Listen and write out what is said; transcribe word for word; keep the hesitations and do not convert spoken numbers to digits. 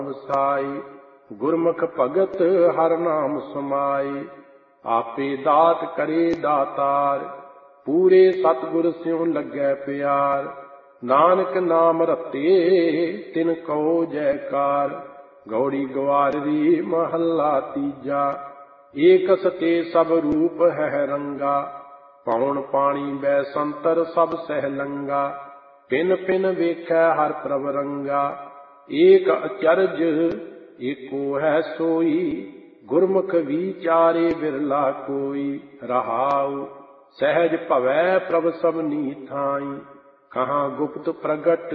ਵਸਾਈ। ਗੁਰਮੁਖ ਭਗਤ ਹਰ ਨਾਮ ਸਮਾਈ। ਆਪੇ ਦਾਤ ਕਰੇ ਦਾਤਾਰ, ਪੂਰੇ ਸਤਿਗੁਰ ਸਿਉ ਲੱਗੈ ਪਿਆਰ। ਨਾਨਕ ਨਾਮ ਰਤੇ ਤਿਨ ਕਉ ਜੈਕਾਰ। ਗੌੜੀ ਗਵਾਰਰੀ ਮਹੱਲਾ ਤੀਜਾ। ਏਕਸ ਤੇ ਸਭ ਰੂਪ ਹੈ ਰੰਗਾ। ਪੌਣ ਪਾਣੀ ਬੈ ਸੰਤਰ ਸਭ ਸਹਿ ਲੰਗਾ। ਪਿਨ ਪਿਨ ਵੇਖੈ ਹਰ ਪ੍ਰਭ ਰੰਗਾ। ਏਕ ਅਚਰਜ ਏਕੋ ਹੈ ਸੋਈ। ਗੁਰਮੁਖ ਵਿਚਾਰੇ ਬਿਰਲਾ ਕੋਈ। ਰਹਾਉ ਸਹਿਜ ਭਵੈ ਪ੍ਰਭ ਸਭਨੀ ਥਾਈ। ਕਹਾਂ ਗੁਪਤ ਪ੍ਰਗਟ